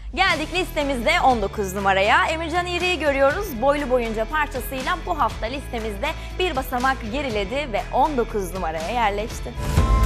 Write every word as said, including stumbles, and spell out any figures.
Geldik listemizde on dokuz numaraya. Emircan İğri'yi görüyoruz. Boylu boyunca parçasıyla bu hafta listemizde bir basamak geriledi ve on dokuz numaraya yerleşti.